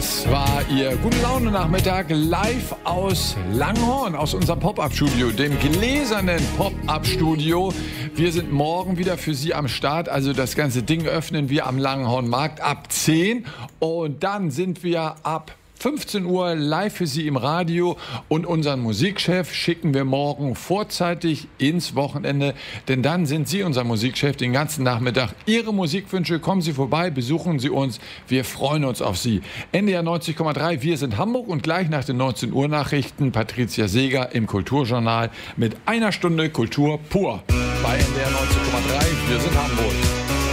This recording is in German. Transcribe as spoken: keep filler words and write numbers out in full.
Das war Ihr Gute-Laune-Nachmittag live aus Langhorn, aus unserem Pop-Up-Studio, dem gläsernen Pop-Up-Studio. Wir sind morgen wieder für Sie am Start, also das ganze Ding öffnen wir am Langhornmarkt ab zehn und dann sind wir ab fünfzehn Uhr live für Sie im Radio und unseren Musikchef schicken wir morgen vorzeitig ins Wochenende, denn dann sind Sie unser Musikchef den ganzen Nachmittag. Ihre Musikwünsche, kommen Sie vorbei, besuchen Sie uns, wir freuen uns auf Sie. N D R neunzig Komma drei, wir sind Hamburg und gleich nach den neunzehn Uhr Nachrichten Patricia Seeger im Kulturjournal mit einer Stunde Kultur pur bei N D R neunzig Komma drei, wir sind Hamburg.